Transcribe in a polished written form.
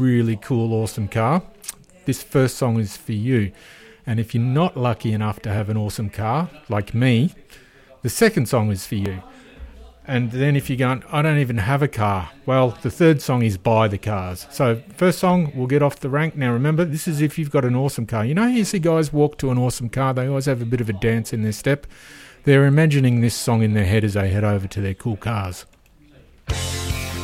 really cool, awesome car, this first song is for you. And if you're not lucky enough to have an awesome car, like me, the second song is for you. And then if you're going, I don't even have a car, well, the third song is buy the cars. So first song, we'll get off the rank. Now remember, this is if you've got an awesome car. You know, you see guys walk to an awesome car, they always have a bit of a dance in their step. They're imagining this song in their head as they head over to their cool cars.